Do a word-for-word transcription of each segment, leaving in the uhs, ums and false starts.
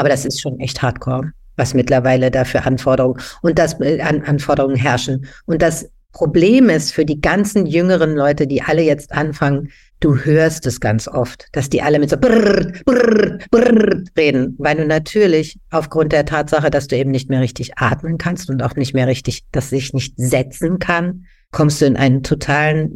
Aber das ist schon echt hardcore, was mittlerweile da für Anforderungen und das äh, an Anforderungen herrschen. Und das Problem ist für die ganzen jüngeren Leute, die alle jetzt anfangen, du hörst es ganz oft, dass die alle mit so brrr, brrr, brrr reden, weil du natürlich aufgrund der Tatsache, dass du eben nicht mehr richtig atmen kannst und auch nicht mehr richtig, dass sich nicht setzen kann, kommst du in einen totalen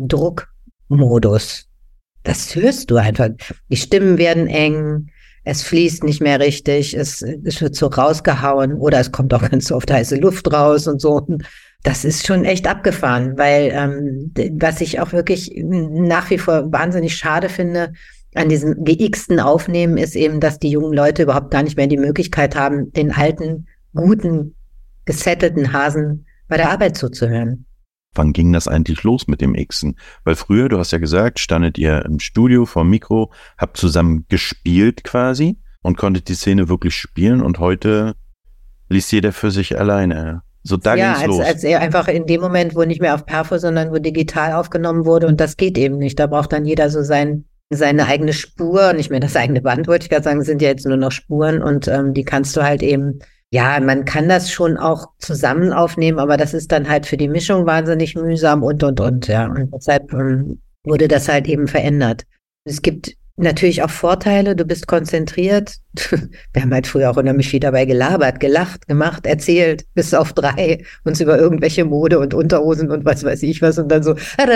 Druckmodus. Das hörst du einfach. Die Stimmen werden eng, es fließt nicht mehr richtig, es, es wird so rausgehauen oder es kommt auch ganz oft heiße Luft raus und so. Das ist schon echt abgefahren, weil ähm, was ich auch wirklich nach wie vor wahnsinnig schade finde an diesem gex-ten Aufnehmen ist eben, dass die jungen Leute überhaupt gar nicht mehr die Möglichkeit haben, den alten, guten, gesettelten Hasen bei der Arbeit zuzuhören. Wann ging das eigentlich los mit dem Xen? Weil früher, du hast ja gesagt, standet ihr im Studio vor dem Mikro, habt zusammen gespielt quasi und konntet die Szene wirklich spielen und heute liest jeder für sich alleine. So, da ja, ging's als, los. als er einfach in dem Moment, wo nicht mehr auf Perfo, sondern wo digital aufgenommen wurde und das geht eben nicht. Da braucht dann jeder so sein, seine eigene Spur, nicht mehr das eigene Band, wollte ich gerade sagen, sind ja jetzt nur noch Spuren und ähm, die kannst du halt eben, ja, man kann das schon auch zusammen aufnehmen, aber das ist dann halt für die Mischung wahnsinnig mühsam und, und, und, ja. Und deshalb ähm, wurde das halt eben verändert. Es gibt natürlich auch Vorteile, du bist konzentriert. Wir haben halt früher auch unheimlich viel dabei gelabert, gelacht, gemacht, erzählt, bis auf drei, uns über irgendwelche Mode und Unterhosen und was weiß ich was und dann so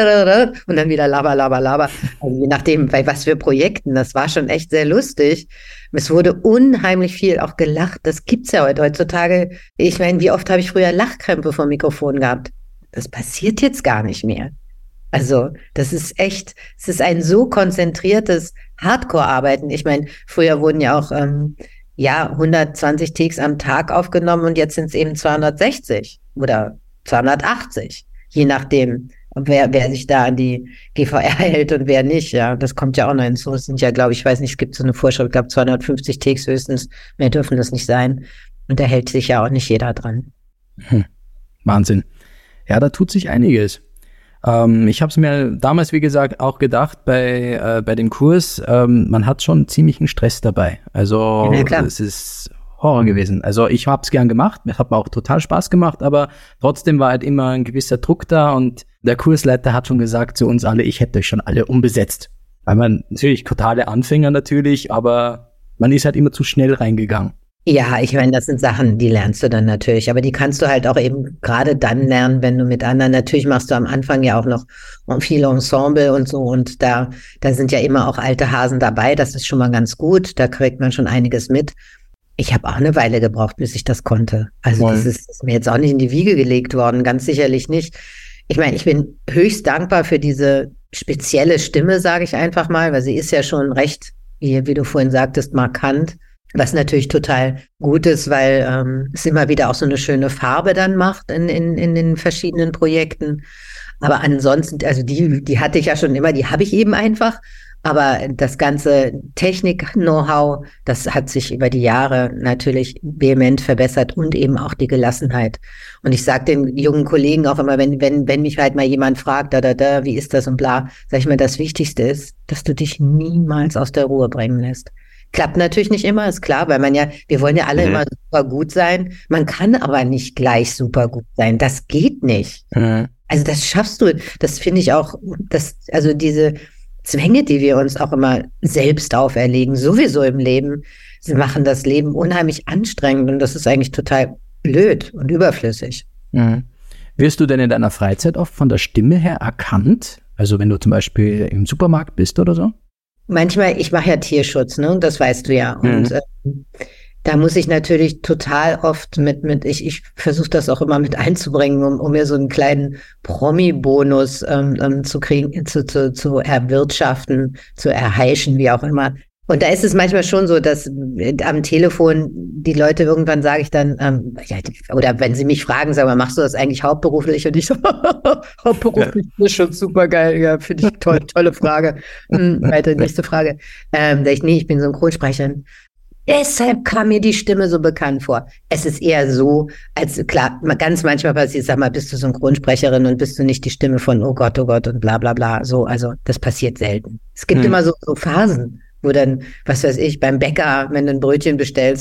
und dann wieder laber, laber, laber. Also je nachdem, bei was für Projekten, das war schon echt sehr lustig. Es wurde unheimlich viel auch gelacht, das gibt's ja heute heutzutage. Ich meine, wie oft habe ich früher Lachkrämpfe vor dem Mikrofon gehabt? Das passiert jetzt gar nicht mehr. Also das ist echt, es ist ein so konzentriertes Hardcore-Arbeiten. Ich meine, früher wurden ja auch ähm, ja hundertzwanzig Takes am Tag aufgenommen und jetzt sind es eben zweihundertsechzig oder zweihundertachtzig, je nachdem, wer wer sich da an die G V R hält und wer nicht. Ja, das kommt ja auch noch hinzu. Es sind ja, glaube ich, ich weiß nicht, es gibt so eine Vorschrift, ich glaube zweihundertfünfzig Takes höchstens, mehr dürfen das nicht sein. Und da hält sich ja auch nicht jeder dran. Hm. Wahnsinn. Ja, da tut sich einiges. Ähm, ich habe es mir damals, wie gesagt, auch gedacht bei äh, bei dem Kurs, ähm, man hat schon ziemlichen Stress dabei. Also ja, klar. Es ist Horror gewesen. Also ich habe es gern gemacht, mir hat mir auch total Spaß gemacht, aber trotzdem war halt immer ein gewisser Druck da und der Kursleiter hat schon gesagt zu uns alle, ich hätte euch schon alle umbesetzt. Weil man natürlich totale Anfänger natürlich, aber man ist halt immer zu schnell reingegangen. Ja, ich meine, das sind Sachen, die lernst du dann natürlich, aber die kannst du halt auch eben gerade dann lernen, wenn du mit anderen, natürlich machst du am Anfang ja auch noch viel Ensemble und so und da, da sind ja immer auch alte Hasen dabei, das ist schon mal ganz gut, da kriegt man schon einiges mit. Ich habe auch eine Weile gebraucht, bis ich das konnte. Also das ist, ist mir jetzt auch nicht in die Wiege gelegt worden, ganz sicherlich nicht. Ich meine, ich bin höchst dankbar für diese spezielle Stimme, sage ich einfach mal, weil sie ist ja schon recht, wie, wie du vorhin sagtest, markant. Was natürlich total gut ist, weil ähm, es immer wieder auch so eine schöne Farbe dann macht in, in, in den verschiedenen Projekten. Aber ansonsten, also die, die hatte ich ja schon immer, die habe ich eben einfach. Aber das ganze Technik-Know-how, das hat sich über die Jahre natürlich vehement verbessert und eben auch die Gelassenheit. Und ich sage den jungen Kollegen auch immer, wenn, wenn, wenn mich halt mal jemand fragt, da, da, da, wie ist das und bla, sag ich mir, das Wichtigste ist, dass du dich niemals aus der Ruhe bringen lässt. Klappt natürlich nicht immer, ist klar, weil man ja, wir wollen ja alle mhm. immer super gut sein. Man kann aber nicht gleich super gut sein. Das geht nicht. Mhm. Also das schaffst du, das finde ich auch, das, also diese Zwänge, die wir uns auch immer selbst auferlegen, sowieso im Leben, sie machen das Leben unheimlich anstrengend und das ist eigentlich total blöd und überflüssig. Mhm. Wirst du denn in deiner Freizeit oft von der Stimme her erkannt? Also wenn du zum Beispiel im Supermarkt bist oder so? Manchmal, ich mache ja Tierschutz, ne, das weißt du ja. Und mhm. äh, da muss ich natürlich total oft mit, mit ich, ich versuche das auch immer mit einzubringen, um, um mir so einen kleinen Promi-Bonus ähm, ähm, zu kriegen, zu, zu, zu erwirtschaften, zu erheischen, wie auch immer. Und da ist es manchmal schon so, dass am Telefon die Leute irgendwann sage ich dann, ähm, ja, oder wenn sie mich fragen, sagen wir, machst du das eigentlich hauptberuflich? Und ich so, hauptberuflich ja. ist schon super geil, ja, finde ich toll, tolle Frage. Hm, weiter, nächste Frage. Ähm, da ich, nee, ich bin Synchronsprecherin. Deshalb kam mir die Stimme so bekannt vor. Es ist eher so, als klar, ganz manchmal passiert, sag mal, bist du Synchronsprecherin und bist du nicht die Stimme von oh Gott, oh Gott und bla bla bla. So, also das passiert selten. Es gibt hm. immer so, so Phasen, wo dann, was weiß ich, beim Bäcker, wenn du ein Brötchen bestellst,